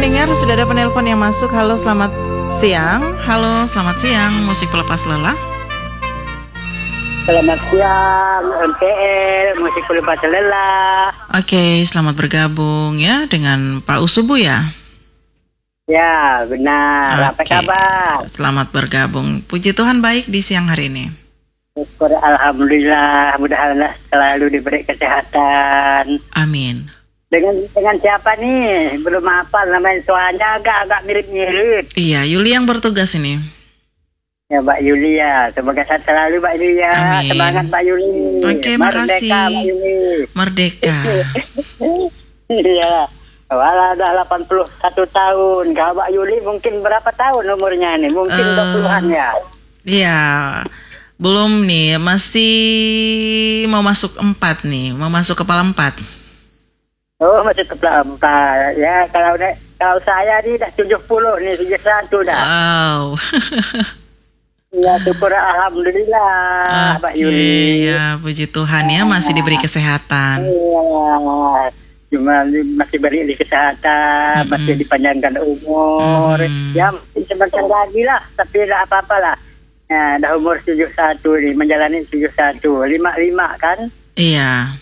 pendengar, sudah ada penelpon yang masuk. Halo, selamat siang. Halo, selamat siang. Musik pelepas lelah. Selamat siang, MPL, musik pelepas lelah. Oke, selamat bergabung ya dengan Pak Usubu ya. Ya, benar. Apa Oke. kabar? Selamat bergabung. Puji Tuhan baik di siang hari ini. Syukur alhamdulillah, mudah-mudahan selalu diberi kesehatan. Amin. Dengan siapa nih? Belum hafal namanya, soalnya agak mirip-mirip. Iya, Yuli yang bertugas ini. Ya, Mbak Yulia. Semoga sehat selalu, Mbak Yulia. Amin. Semangat, Mbak Yuli. Oke, Merdeka, makasih. Mbak Yuli. Merdeka. Iya. Walau udah 81 tahun. Kalau Mbak Yuli mungkin berapa tahun umurnya nih? Mungkin 20-an ya? Iya. Belum nih, masih mau masuk 4 nih. Mau masuk kepala 4. Oh, masih kepala 4. Ya, kalau saya nih udah 70 nih, 71 dah. Wow. Ya, syukur alhamdulillah, Mbak Yuli. Ya, puji Tuhan ya masih diberi kesehatan. Iya. Cuma masih beri kesehatan, masih dipanjangkan umur. Ya, masih sebentar lagi lah, tapi tidak apa-apa lah. Ya, dah umur 71 nih, menjalani 71. 55 kan? Iya.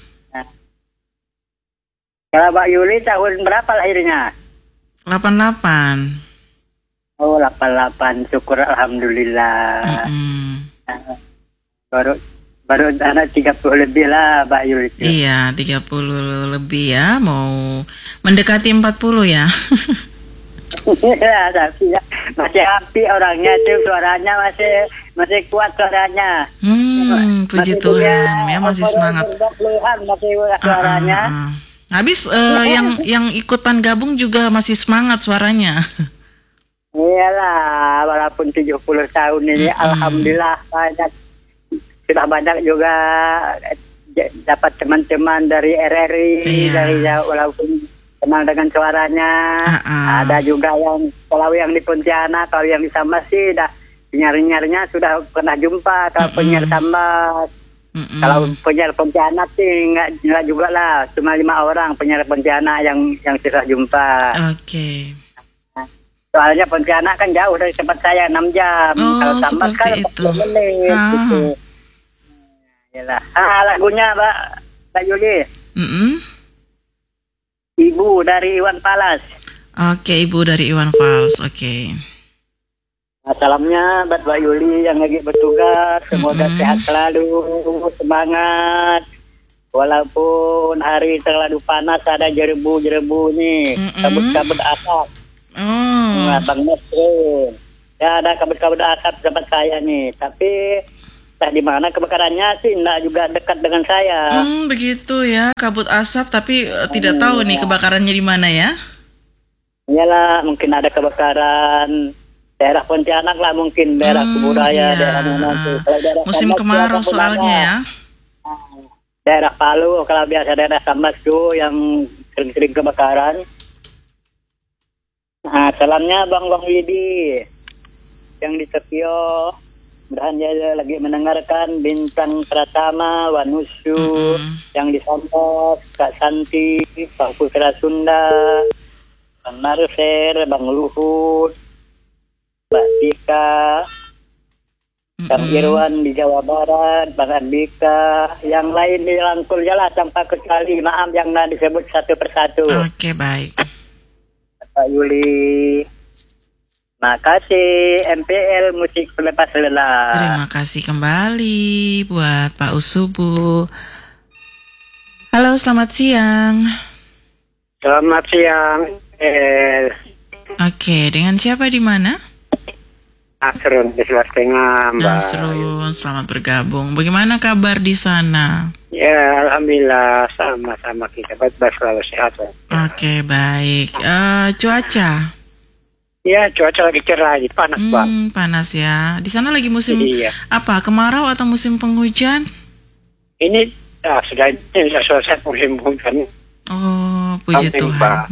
Kalau Mbak Yuli tahun berapa lahirnya? 88. Oh, 88. Syukur alhamdulillah. Baru anak 30 lebih lah Mbak Yuli. Iya, 30 lebih ya, mau mendekati 40 ya. Ya, tapi masih happy orangnya tuh, suaranya masih kuat suaranya. Puji Tuhan, ya masih semangat. Masih suaranya. Habis yang ikutan gabung juga masih semangat suaranya. Iyalah, walaupun 70 tahun ini alhamdulillah sudah banyak juga dapat teman-teman dari RRI, dari walaupun kenal dengan suaranya. Ada juga yang kalau yang di Pontianak, kalau yang di Sambas sih dah penyiar-penyiarnya sudah pernah jumpa. Kalau penyiar Sambas, kalau penyiar Pontianak sih enggak juga lah, cuma 5 orang penyiar Pontianak yang sudah jumpa. Oke. Soalnya Pontianak kan jauh dari tempat saya 6 jam. Kalau Sambas kan 40 menit gitu. Yalah. Lagunya Mbak Yuli. Ibu dari Iwan Fals. Oke, Ibu dari Iwan Fals. Oke. Salamnya buat Mbak Yuli yang lagi bertugas. Semoga sehat selalu, semangat. Walaupun hari terlalu panas, ada jerebu-jerebu nih, kabut-kabut asap. Bang Mesrin. Ya, ada kabut-kabut asap tempat saya nih. Tapi di mana kebakarannya sih enggak juga dekat dengan saya. Begitu ya, kabut asap tapi tidak tahu nih kebakarannya di mana ya? Iyalah, mungkin ada kebakaran daerah Pontianak lah, mungkin daerah Kuburaya, daerah mana tuh. Musim kemarau soalnya ya. Daerah Palu, kalau biasa daerah Sambas tuh yang sering-sering kebakaran. Nah, salamnya Bang Widi yang di Tokyo. Mudahan dia lagi mendengarkan Bintang Pratama, Wanusu, yang di Sambas, Kak Santi, Bang Putra Sunda, Bang Marser, Bang Luhut, Mbak Tika, Bang Irwan di Jawa Barat, Bang Andika, yang lain dirangkul jelas tanpa kecuali. Maaf yang disebut satu persatu. Oke, baik. Pak Yuli. Makasih MPL Musik Pelepas Lelah. Terima kasih kembali buat Pak Usubu. Halo, selamat siang. Selamat siang. Oke, dengan siapa di mana? Nasrun di Sulawesi Tengah, Mbak. Nasrun, selamat bergabung. Bagaimana kabar di sana? Ya, alhamdulillah sama-sama kita baik-baik, selalu sehat. Oke, baik. Cuaca? Ya, cuaca lagi cerah, panas, Pak. Panas ya. Di sana lagi musim apa? Kemarau atau musim penghujan? Ini sudah selesai musim penghujan. Oh, puji Tuhan.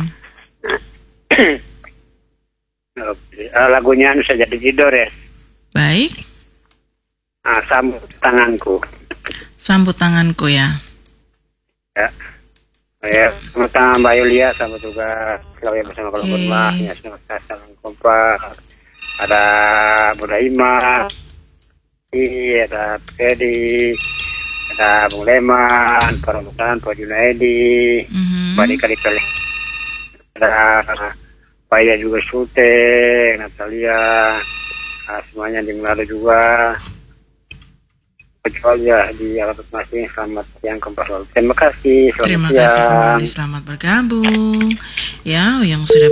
Lagunya saya jadi tidur ya. Baik. Sambut tanganku. Sambut tanganku ya. Ya. Sama Mbak Yulia, sama juga selalu bersama kalau rumah, ya semesta saling kompak. Ada Bunda Ima, ada Fedi, ada Bung Leman, Pak Romutan, Pak Junaidi, Mbak Dika, ada Pak Ida juga Sute, Natalia, semuanya di Manado juga. Kecuali ya di alat masing selamat siang kembali. Terima kasih. Terima kasih kembali, selamat bergabung. Ya, yang sudah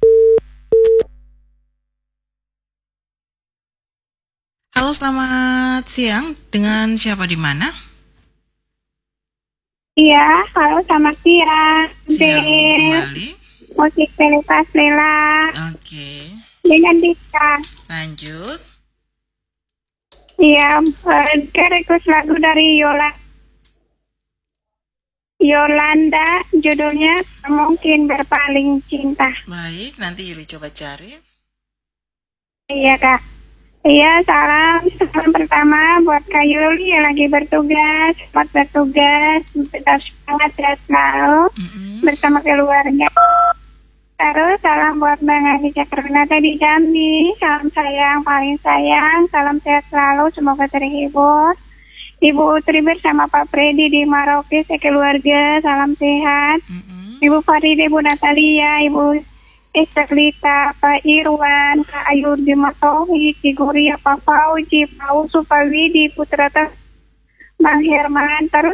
Halo, selamat siang. Dengan siapa di mana? Iya, halo, selamat siang. Siang kembali. Musik Pelepas Lela. Oke. Dengan Dika. Lanjut. Iya, request lagu dari Yolanda, judulnya Mungkin Berpaling Cinta. Baik, nanti Yuli coba cari. Iya, Kak. Iya, salam pertama buat Kak Yuli yang lagi bertugas. Selamat bertugas, tetap semangat ya selalu bersama keluarga. Terus salam buat Bang Adi Cakranata di Jambi. Salam sayang, paling sayang. Salam sehat selalu, semoga terhibur. Ibu Utri bersama Pak Freddy di Maroke sekeluarga. Salam sehat. Ibu Faride, Ibu Natalia, Ibu Estelita, Pak Irwan, Kak Ayu di Matohi, Ciguria, Pak Fauji, Pak Usu, Pak Widi, Putra Bang Herman. Terus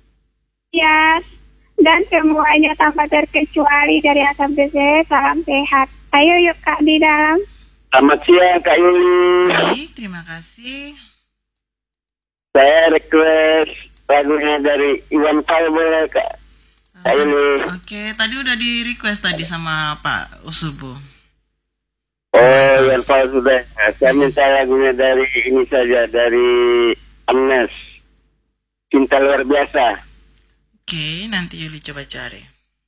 ya, dan semuanya tanpa terkecuali dari A sampai Z, salam sehat. Ayo yuk Kak di dalam. Selamat siang Kak Yuli. Baik, terima kasih. Saya request lagunya dari Iwan Fals boleh Kak Yuli. Oke, tadi udah di request tadi sama Pak Usubu. Oh, Iwan Fals sudah. Saya minta lagunya dari ini saja, dari Amnes, Cinta Luar Biasa. Oke, nanti Yuli coba cari.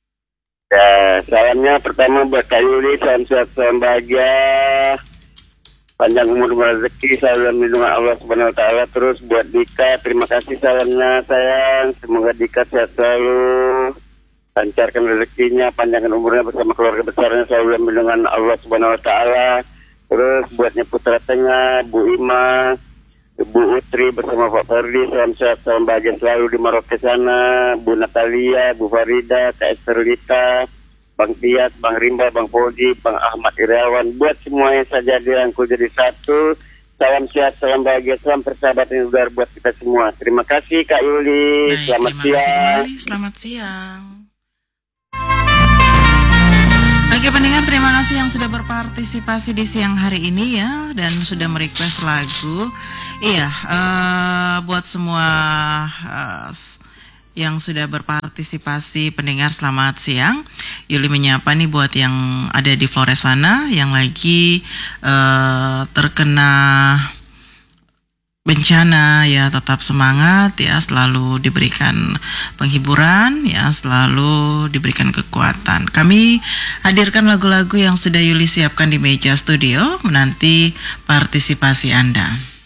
Ya, salamnya pertama buat Kak Yuli, salam sehat, salam bahagia, panjang umur rezeki, salam lindungan Allah Subhanahu Wa Taala. Terus buat Dika, terima kasih salamnya sayang, semoga Dika sehat selalu, lancarkan rezekinya, panjangkan umurnya bersama keluarga besarnya, salam lindungan Allah Subhanahu Wa Taala. Terus buatnya Putra Tengah, Bu Ima, Bu Utri bersama Pak Ferdi, salam sehat, salam bahagia selalu di Maroke sana. Bu Natalia, Bu Farida, Kak Esterlita, Bang Tias, Bang Rimba, Bang Fauji, Bang Ahmad Irawan. Buat semuanya saja dirangkul jadi satu. Salam sehat, salam bahagia, salam persahabatan yang udara buat kita semua. Terima kasih Kak Yuli. Baik, Selamat terima kasih siang. kembali. Selamat siang. Oke pendengar, terima kasih yang sudah berpartisipasi di siang hari ini ya, dan sudah merequest lagu. Iya, buat semua yang sudah berpartisipasi pendengar, selamat siang. Yuli menyapa nih buat yang ada di Flores sana yang lagi terkena bencana ya, tetap semangat ya, selalu diberikan penghiburan ya, selalu diberikan kekuatan. Kami hadirkan lagu-lagu yang sudah Yuli siapkan di meja studio menanti partisipasi Anda.